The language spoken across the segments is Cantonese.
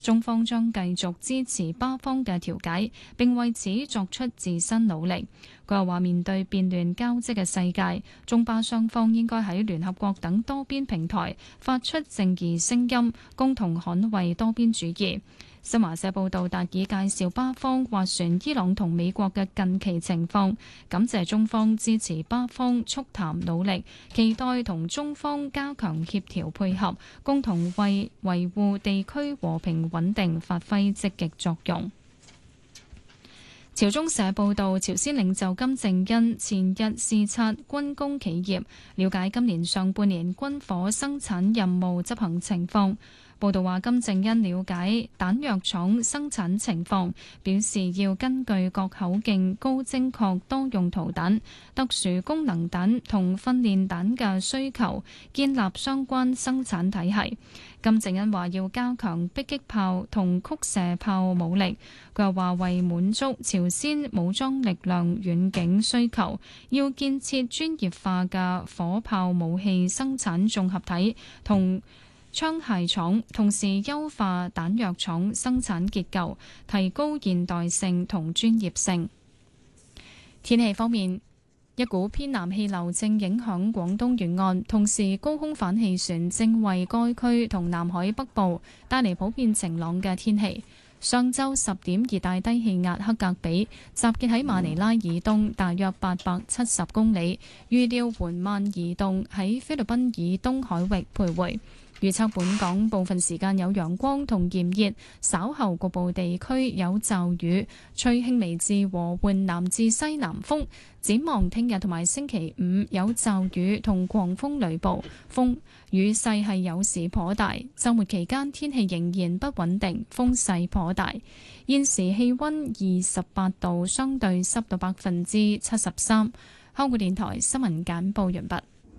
中方將繼續支持巴方嘅調解，並為此作出自身努力。佢又話：面對變亂交織嘅世界，中巴雙方應該喺聯合國等多邊平台發出正義聲音，共同捍衛多邊主義。新華社報道，達爾介紹巴方斡旋伊朗同美國嘅近期情況，感謝中方支持巴方促談努力，期待同中方加強協調配合，共同為維護地區和平穩定發揮積極作用。朝中社報道，朝鮮領袖金正恩前日視察軍工企業，了解今年上半年軍火生產任務執行情況。報道話，金正恩了解彈藥廠生產情況，表示要根據各口徑高精確多用途彈、特殊功能彈同訓練彈嘅需求，建立相關生產體系。金正恩話要加強迫擊炮同曲射炮武力。佢又話為滿足朝鮮武裝力量遠景需求，要建設專業化嘅火炮武器生產綜合體同槍械廠，同時優化彈藥廠生產結構，提高現代性同專業性。天氣方面，一股偏南氣流正影響廣東沿岸，同時高空反氣旋正為該區同南海北部帶嚟普遍晴朗嘅天氣。上晝10點，熱帶低氣壓克格比集結喺馬尼拉以東大約870公里，預料緩慢移動喺菲律賓以東海域徘徊。預測本港部分時間有陽光同炎熱，稍後局部地區有驟雨，吹輕微至和緩南至西南風。展望聽日同埋星期五有驟雨同狂風雷暴，雨勢係有時頗大。週末期間天氣仍然不穩定，風勢頗大。現時氣溫28度，相對濕度73%。香港電台新聞簡報完畢。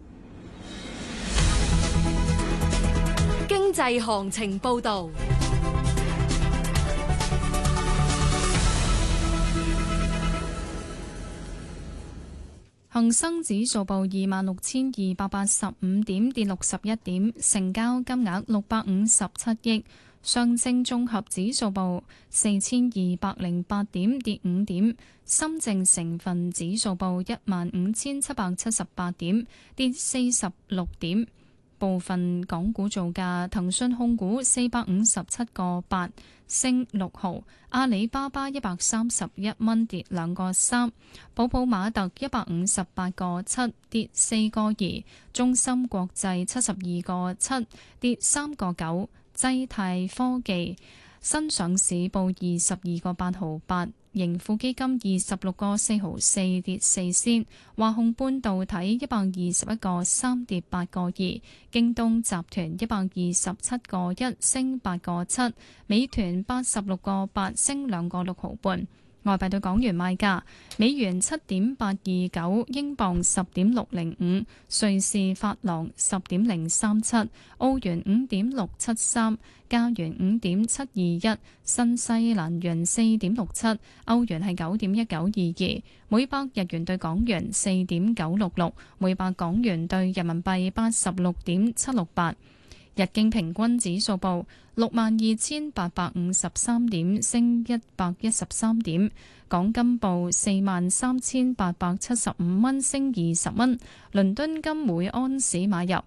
經濟行情報道， 恒生指數報26,285點，跌61點，成交金額657億。上證綜合指數報4,208點，跌5點。深證成分指數報15,778點，跌46點。部分港股造價：騰訊控股457.8升6毫，阿里巴巴131蚊跌2個3，寶寶馬特158.7跌4個2，中芯國際72.7跌3個9，濟泰科技新上市報22.8毫8。盈富基金26.4毫4跌4仙，華虹半導體121.3跌8個2，京東集團127.1升8個7，美團86.8升2個6毫半。外幣對港元賣價：美元7.829，英鎊10.605，瑞士法郎10.037，澳元5.673，加元5.721，新西蘭元4.67，歐元係9.1922，每百日元對港元4.966，每百港元對人民幣86.768。日經平均指數報62,853點，升113點。港金報43,875蚊，升20蚊。倫敦金每安士買入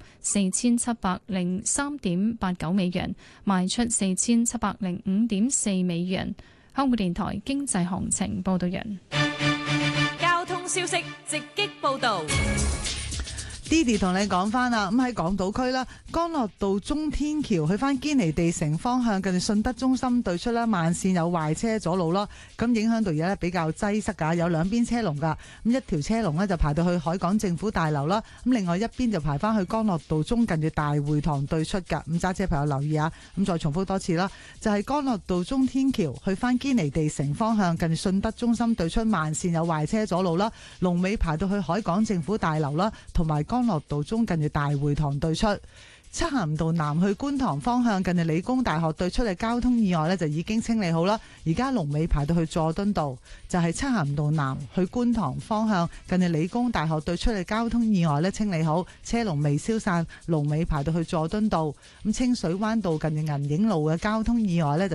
4,703.89美元，賣出4,705.4美元。香港電台經濟行情報道完。 交通消息直擊報道。 Didi 同你講翻啦，咁喺港島區啦，干諾道中天橋去翻堅尼地城方向，近住信德中心對出啦，慢線有壞車阻路咯，咁影響到而家比較擠塞噶，有兩邊車龍噶，咁一條車龍呢就排到去海港政府大樓啦，咁另外一邊就排翻去干諾道中近住大會堂對出噶，咁揸車朋友留意啊，咁再重複多次啦，就係干諾道中天橋去翻堅尼地城方向，近住信德中心對出慢線有壞車阻路啦，龍尾排到去海港政府大樓啦，同埋干諾道中近住大會堂對出。 漆咸道南去觀塘方向近住理工大學對出嘅交通意外呢，就已經清理好啦。而家龍尾排到去佐敦道，就係漆咸道南去觀塘方向近住理工大學對出嘅交通意外呢，清理好，車龍未消散，龍尾排到去佐敦道。咁清水灣道近住銀影路嘅交通意外呢，就